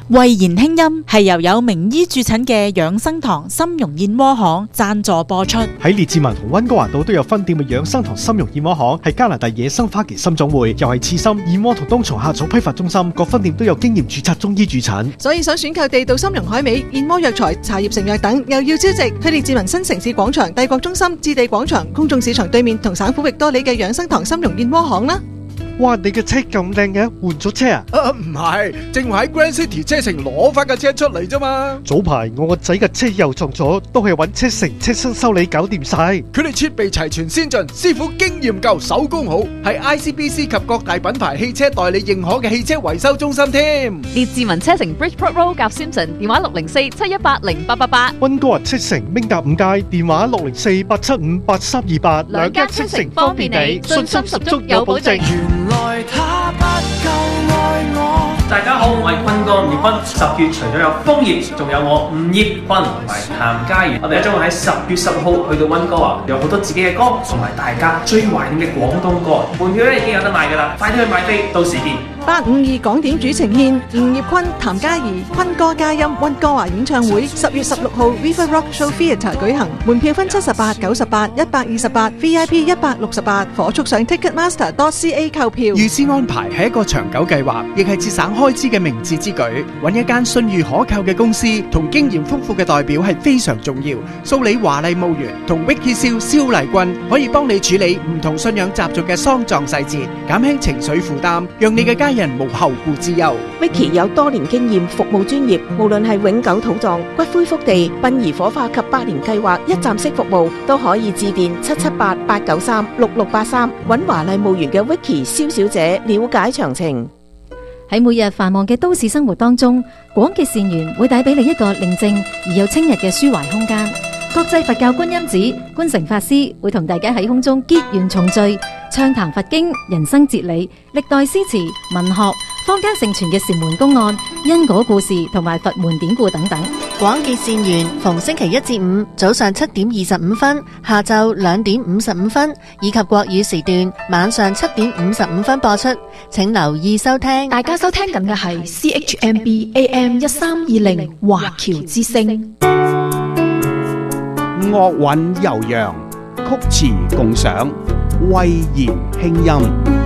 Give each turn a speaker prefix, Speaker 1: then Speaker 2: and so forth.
Speaker 1: 慧言輕音係由有名醫駐診嘅養生堂參茸燕窩行贊助播出。
Speaker 2: 喺列治文同溫哥華島都有分店嘅養生堂參茸燕窩行係加拿大野生花旗參總會，又係刺參、燕窩同冬蟲夏草批發中心，各分店都有經驗註冊中醫駐診。
Speaker 3: 所以想選購地道參茸海味、燕窩藥材、茶葉成藥等，又要招值，去列治文新城市廣場、帝國中心、置地廣場、公眾市場對面同省府域多里嘅養生堂參茸燕窩行啦。
Speaker 2: 哇！你嘅車咁靚嘅，換咗車啊？
Speaker 4: 唔係，正話喺 Grand City 車城攞翻架車出嚟啫嘛。
Speaker 2: 早排我個仔嘅車又撞咗，都係揾車城車身修理搞掂晒。
Speaker 4: 佢哋設備齊全先進，師傅經驗夠，手工好，係 ICBC 及各大品牌汽車代理認可嘅汽車維修中心添。
Speaker 5: 列治文車城 Bridgeport Road 夾 Simpson， 電話604-718-0888。
Speaker 2: 溫哥華車城明達5街，電話604-875-8328。
Speaker 5: 兩間車城方便你，信心十足有保證。
Speaker 6: 來他不夠愛我。
Speaker 7: 大家好，我係坤哥吳業坤。10月除咗有楓葉，仲有我吳業坤同埋譚嘉儀。我哋將會喺10月10號去到溫哥華，有好多自己嘅歌，同埋大家最懷念嘅廣東歌。門票咧已經有得賣㗎啦，快啲去買飛，到時見。
Speaker 3: 852港點主呈獻吳業坤、譚嘉儀、坤哥嘉音溫哥華演唱會，10月16號 River Rock Show Theatre 舉行，門票分78、98、128 ，VIP 168，火速上 Ticketmaster.ca 購票。
Speaker 4: 預先安排係一個長久計劃，亦係節省開支嘅明智之舉。揾一間信譽可靠嘅公司同經驗豐富嘅代表係非常重要。蘇里華麗墓園同 Vicky 蕭麗君可以幫你處理唔同信仰習俗嘅喪葬細節，減輕情緒負擔，讓你嘅家人無後顧之憂。
Speaker 8: Vicky 有多年經驗，服務專業，無論係永久土葬、骨灰福地、殯儀火化及百年計劃一站式服務，都可以致電778-893-6683，揾華麗墓園嘅 Vicky 蕭小姐了解詳情。
Speaker 9: 喺每日繁忙嘅都市生活當中，廣結善緣會帶俾你一個寧靜而又清日嘅抒懷空間。國際佛教觀音寺觀誠法師會同大家喺空中結緣重聚，暢談佛經、人生哲理、歷代詩詞、文學、坊間盛傳嘅禪門公案、因果故事同埋佛門典故等等。
Speaker 10: 廣結善緣，逢星期1至5早上7點25分，下晝2點55分，以及國語時段晚上7點55分播出，請留意收聽。
Speaker 11: 大家收聽緊嘅係 CHMB AM 1320華僑之聲。
Speaker 12: 樂韻悠揚，曲詞共賞，慧言輕音。